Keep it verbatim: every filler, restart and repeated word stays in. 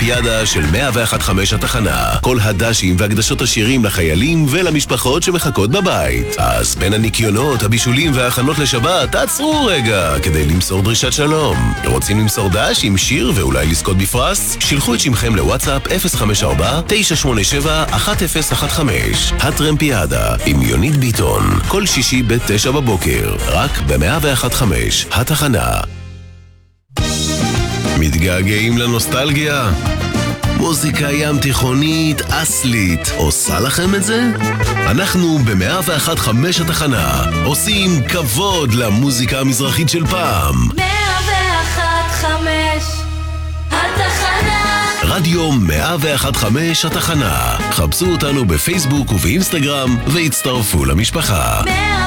הטרמפיאדה של מאה ואחת נקודה חמש התחנה. כל הדשים והקדשות השירים לחיילים ולמשפחות שמחכות בבית. אז בין הניקיונות, הבישולים וההכנות לשבת, תעצרו רגע כדי למסור דרישת שלום. רוצים למסור דש עם שיר ואולי לזכות בפרס? שילחו את שמכם לוואטסאפ אפס חמש ארבע תשע שמונה שבע אחת אפס אחת חמש. הטרמפיאדה עם יונית ביטון, כל שישי בתשע בבוקר, רק ב-מאה ואחת נקודה חמש התחנה. מתגעגעים לנוסטלגיה? מוזיקה ים תיכונית אסלית עושה לכם את זה? אנחנו ב-מאה ואחת נקודה חמש התחנה עושים כבוד למוזיקה המזרחית של פעם. מאה ואחת נקודה חמש התחנה. רדיו מאה ואחת נקודה חמש התחנה. חפשו אותנו בפייסבוק ובאינסטגרם והצטרפו למשפחה.